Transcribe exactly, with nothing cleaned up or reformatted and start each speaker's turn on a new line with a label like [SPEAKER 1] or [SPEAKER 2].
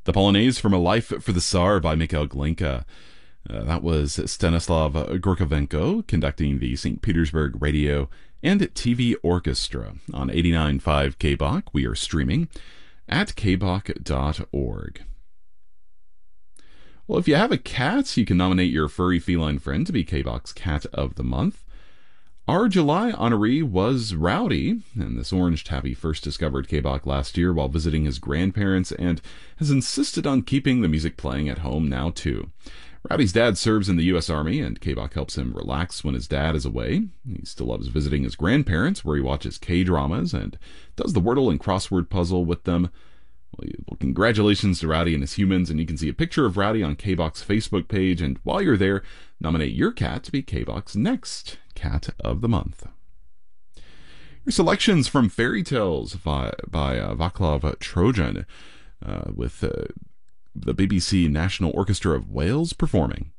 [SPEAKER 1] The Polonaise from A Life for the Tsar by Mikhail Glinka. Uh, that was Stanislav Gorkovenko conducting the Saint Petersburg Radio and T V Orchestra on eighty-nine point five K B O C. We are streaming at k b o c dot org. Well, if you have a cat, you can nominate your furry feline friend to be K B O C's Cat of the Month. Our July honoree was Rowdy, and this orange tabby first discovered K B O C last year while visiting his grandparents and has insisted on keeping the music playing at home now too. Rowdy's dad serves in the U S Army, and K B O C helps him relax when his dad is away. He still loves visiting his grandparents, where he watches K-dramas and does the Wordle and crossword puzzle with them. Well, congratulations to Rowdy and his humans, and you can see a picture of Rowdy on K B O C's Facebook page, and while you're there, nominate your cat to be K B O C's next Cat of the Month. Your selections from Fairy Tales by, by uh, Vaclav Trojan, uh, with uh, the B B C National Orchestra of Wales performing.